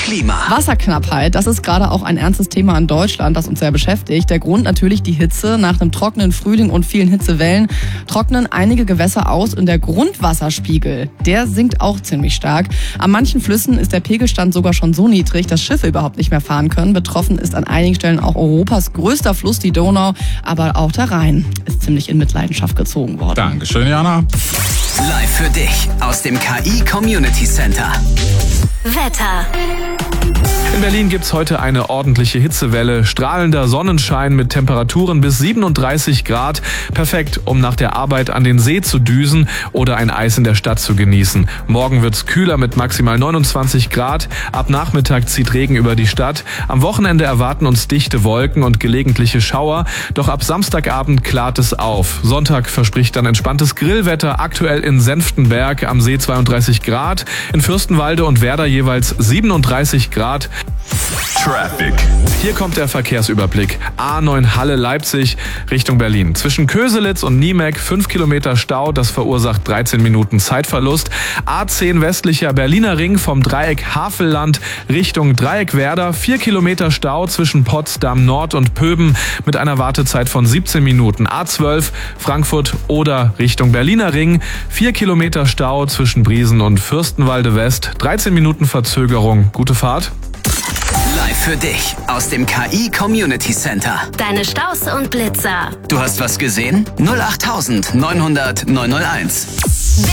Klima. Wasserknappheit, das ist gerade auch ein ernstes Thema in Deutschland, das uns sehr beschäftigt. Der Grund natürlich die Hitze. Nach einem trockenen Frühling und vielen Hitzewellen trocknen einige Gewässer aus und der Grundwasserspiegel, der sinkt auch ziemlich stark. An manchen Flüssen ist der Pegelstand sogar schon so niedrig, dass Schiffe überhaupt nicht mehr fahren können. Betroffen ist an einigen Stellen auch Europas größter Fluss, die Donau, aber auch der Rhein ist ziemlich in Mitleidenschaft gezogen worden. Dankeschön, Jana. Live für dich aus dem KI Community Center. Wetter. In Berlin gibt's heute eine ordentliche Hitzewelle. Strahlender Sonnenschein mit Temperaturen bis 37 Grad. Perfekt, um nach der Arbeit an den See zu düsen oder ein Eis in der Stadt zu genießen. Morgen wird's kühler mit maximal 29 Grad. Ab Nachmittag zieht Regen über die Stadt. Am Wochenende erwarten uns dichte Wolken und gelegentliche Schauer. Doch ab Samstagabend klart es auf. Sonntag verspricht dann entspanntes Grillwetter. Aktuell in Senftenberg am See 32 Grad. In Fürstenwalde und Werder jeweils 37 Grad. Traffic. Hier kommt der Verkehrsüberblick. A9 Halle-Leipzig Richtung Berlin. Zwischen Köselitz und Niemek 5 Kilometer Stau, das verursacht 13 Minuten Zeitverlust. A10 westlicher Berliner Ring vom Dreieck Havelland Richtung Dreieck Werder. 4 Kilometer Stau zwischen Potsdam Nord und Pöben mit einer Wartezeit von 17 Minuten. A12 Frankfurt oder Richtung Berliner Ring. 4 Kilometer Stau zwischen Briesen und Fürstenwalde West. 13 Minuten Verzögerung. Gute Fahrt. Live für dich aus dem KI Community Center. Deine Staus und Blitzer. Du hast was gesehen? 08900 901.